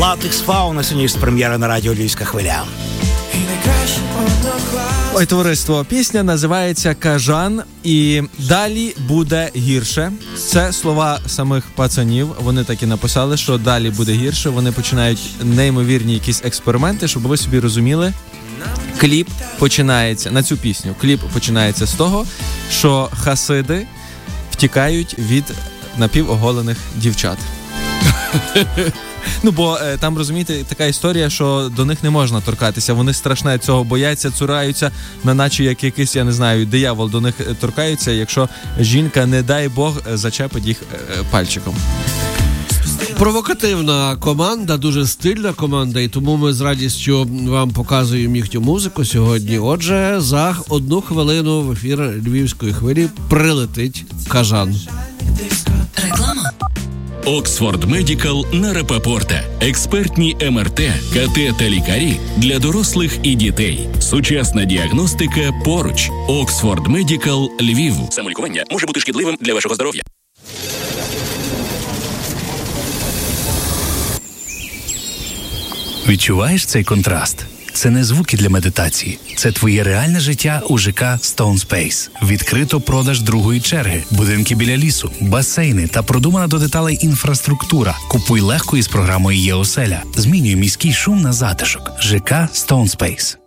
Латекс Фауна сьогодні з прем'єри на радіо «Львівська хвиля». Ой, товариство, пісня називається «Кажан» і «Далі буде гірше». Це слова самих пацанів. Вони так і написали, що далі буде гірше. Вони починають неймовірні якісь експерименти, щоб ви собі розуміли. Кліп починається, на цю пісню, кліп починається з того, що хасиди втікають від напівоголених дівчат. Ну, бо там, розумієте, така історія, що до них не можна торкатися. Вони страшно цього бояться, цураються, наче як якийсь, я не знаю, диявол до них торкається, якщо жінка, не дай Бог, зачепить їх пальчиком. Провокативна команда, дуже стильна команда, і тому ми з радістю вам показуємо їхню музику сьогодні. Отже, за 1 хвилину в ефір Львівської хвилі прилетить «Кажан». Реклама. Оксфорд Медикал на Рапопорта. Експертні МРТ, КТ та лікарі для дорослих і дітей. Сучасна діагностика поруч. Оксфорд Медикал Львів. Самолікування може бути шкідливим для вашого здоров'я. Відчуваєш цей контраст? Це не звуки для медитації. Це твоє реальне життя у ЖК Stone Space. Відкрито продаж другої черги, будинки біля лісу, басейни та продумана до деталей інфраструктура. Купуй легко із програмою «Є оселя». Змінюй міський шум на затишок. ЖК Stone Space.